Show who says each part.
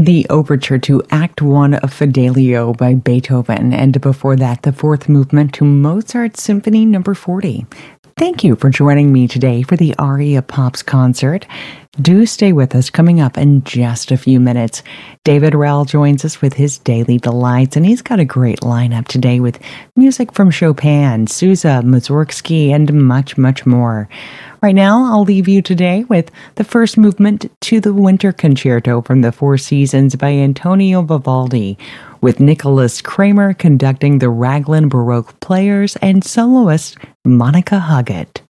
Speaker 1: The overture to Act One of Fidelio by Beethoven, and before that, the fourth movement to Mozart's Symphony No. 40. Thank you for joining me today for the Aria Pops concert. Do stay with us. Coming up in just a few minutes, David Rell joins us with his Daily Delights, and he's got a great lineup today with music from Chopin, Sousa, Mussorgsky, and much, much more. Right now, I'll leave you today with the first movement to the Winter Concerto from the Four Seasons by Antonio Vivaldi, with Nicholas Kramer conducting the Raglan Baroque Players and soloist Monica Huggett.